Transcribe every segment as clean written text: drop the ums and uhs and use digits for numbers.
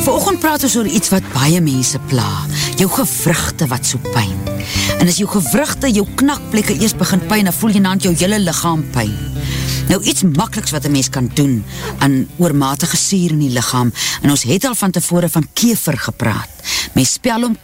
Vanoggend praat ons oor iets wat baie mense pla, jou gewrigte wat so pyn. En as jou gewrigte, jou knakplekke eers begin pyn, dan voel jy na jou hele liggaam pyn. Nou iets makliks wat 'n mens kan doen aan oormatige suur in die liggaam, en ons het al van tevore van kefer gepraat. Mens spel hom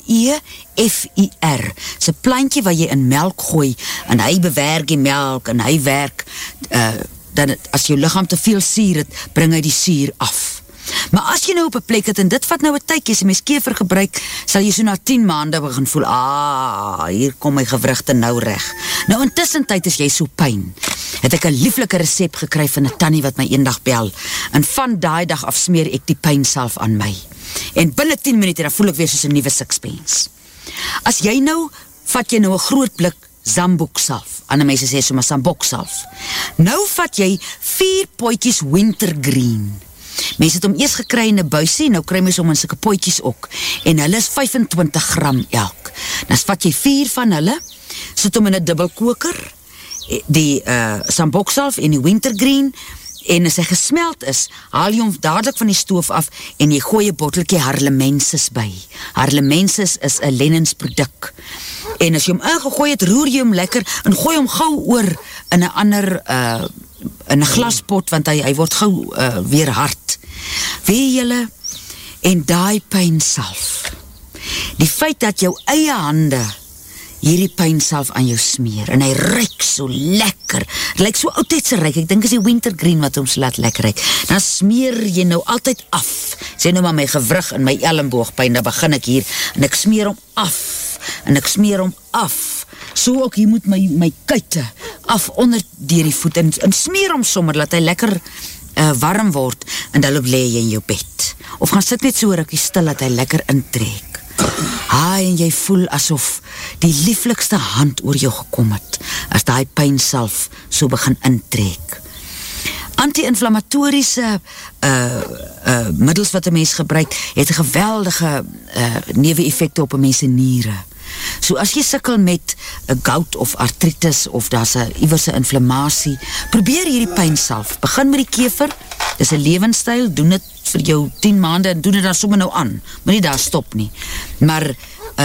K-E-F-I-R. Dis 'n plantjie wat jy in melk gooi, en hy bewerk die melk, en hy werk, dan as jou liggaam te veel suur het, bring hy die suur af. Maar as jy nou op 'n plek het, en dit vat nou 'n tydjie, as jy mens kefer gebruik, sal jy so na 10 maande begin voel, hier kom my gewrigte nou reg. Nou intussen tyd is jy so pyn, het ek 'n lieflike resep gekry van 'n tannie wat my eendag bel, en van daai dag af smeer ek die pynsalf aan my. En binne 10 minute, dan voel ek weer soos 'n nuwe sixpence. As jy nou, vat jy nou 'n groot blik Zambok salf, ander mense sê sommer Sambok salf. Nou vat jy 4 potjies wintergreen. Mense het hom eers gekry in 'n buisie, nou kry mense hom in sulke potjies ook, en hulle is 25 gram elk. Dan vat jy 4 van hulle, sit hom in 'n dubbelkoker, die Samboksalf en die wintergreen, en as hy gesmeld is, haal jy hom dadelik van die stoof af, en jy gooi 'n botteltjie Harlemensis by. Harlemensis is 'n Lennens produk, en as jy hom ingegooi het, roer jy hom lekker, en gooi hom gou oor in 'n ander in 'n glaspot, want hy word gou weer hard. Weet julle, en daai pynsalf, die feit dat jou eie hande hierdie pynsalf aan jou smeer, en hy ruik so lekker, lyk so oudtydse ruik, ek dink is die wintergreen wat ons laat lekker ruik, dan smeer jy nou altyd af, sê nou maar my gewrig en my elmboogpyn, dan begin ek hier, en ek smeer hom af, en ek smeer hom af, so ook hier moet my kuite af onder deur die voet, en smeer hom sommer, laat hy lekker warm word, en dan loop lê jy in jou bed, of gaan sit net so rukkie stil, dat hy lekker intrek, en jy voel asof die lieflikste hand oor jou gekom het, as daai pynsalf so begin intrek. Anti-inflammatoriese middels wat 'n mens gebruik, het 'n geweldige neeweffekte op 'n mens se niere. So as jy sukkel met gout of artritis, of daar's 'n iewers 'n inflammasie, probeer hierdie pynsalf. Begin met die kefer, dis 'n lewenstyl, doen dit vir jou 10 maande, en doen dit dan sommer nou aan, moet nie daar stop nie. Maar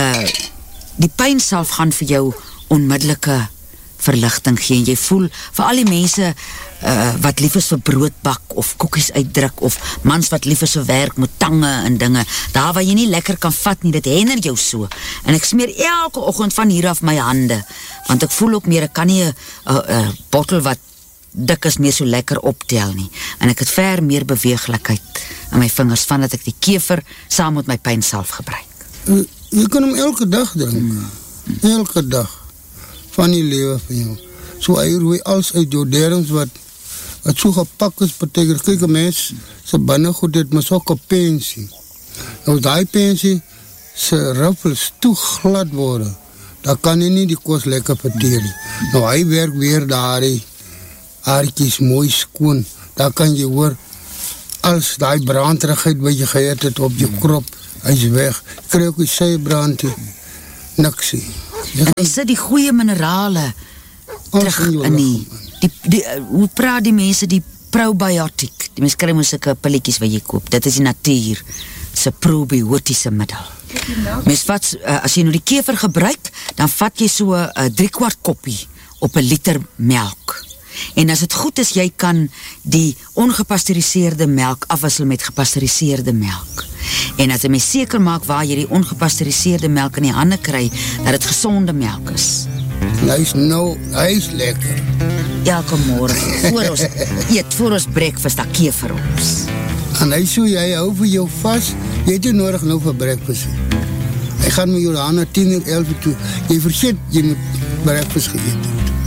die pynsalf gaan vir jou onmiddellike verligting gee, en jy voel, vir al die mense wat lief is vir broodbak, of koekies uitdruk, of mans wat lief is vir werk met tange en dinge, daar waar jy nie lekker kan vat nie, dit henner jou so, en ek smeer elke oggend van hier af my hande, want ek voel ook meer, ek kan nie 'n bottel wat dik is meer so lekker optel nie, en ek het ver meer beweeglikheid in my vingers, van dat ek die kefer saam met my pynsalf gebruik. Jy kan hom elke dag drink, elke dag, van die lewe van jou, so hy roei alles uit jou derms wat so gepak is, betekent, kyk 'n mens, sy binnegoed het maar so 'n pensie, nou die pensie, sy ruffels toe glad worden, dan kan hy nie die kos lekker verteer nie, nou hy werk weer daar, die haartjies mooi skoon, daar kan jy hoor, als die branderigheid wat jy geëet het op jou krop, hy is weg, kry ook die sybrandie, niksie. En hy sit die goeie minerale terug in die hoe praat die mense, die probiotic, die mense kry mos sulke pilletjies wat jy koop, dit is die natuur, se probiotiese middel. Mens vat, as jy nou die kefer gebruik, dan vat jy so 3/4 koppie op 1 liter melk, en as het goed is, jy kan die ongepasteuriseerde melk afwissel met gepasteuriseerde melk, en as jy my seker maak waar jy die ongepasteuriseerde melk in die hande kry, dat het gezonde melk is. Hy is lekker. Elke morgen, voor ons breakfast, dat kefer ons. En hy so, jy hou vir jou vast, jy het nie nodig nou vir breakfast. Hy gaan met jou aan na 10 en 11 toe, jy vergeet, jy moet breakfast geëet.